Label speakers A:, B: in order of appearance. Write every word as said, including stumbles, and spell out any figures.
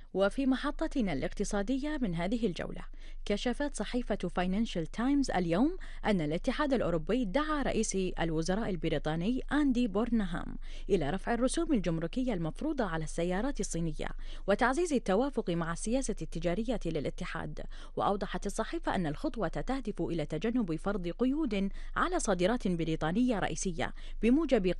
A: وفي محطتنا الاقتصادية من هذه الجولة، كشفت صحيفة فاينانشال تايمز اليوم أن الاتحاد الأوروبي دعا رئيس الوزراء البريطاني أندي بورنهام إلى رفع الرسوم الجمركية المفروضة على السيارات الصينية وتعزيز التوافق مع السياسة التجارية للاتحاد. وأوضحت الصحيفة أن الخطوة تهدف إلى تجنب فرض قيود على صادرات بريطانية رئيسية بموجب